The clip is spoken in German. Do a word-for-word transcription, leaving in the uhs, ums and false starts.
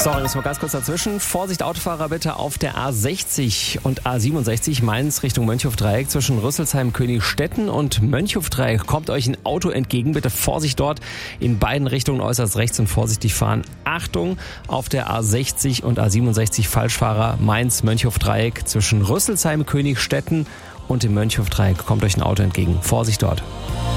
Sorry, müssen wir ganz kurz dazwischen. Vorsicht, Autofahrer bitte auf der A sechzig und A siebenundsechzig Mainz Richtung Mönchhofdreieck zwischen Rüsselsheim, Königstetten und Mönchhofdreieck. Kommt euch ein Auto entgegen, bitte Vorsicht dort in beiden Richtungen äußerst rechts und vorsichtig fahren. Achtung, auf der A sechzig und A siebenundsechzig Falschfahrer Mainz Mönchhofdreieck zwischen Rüsselsheim, Königstetten und dem Mönchhofdreieck. Kommt euch ein Auto entgegen. Vorsicht dort.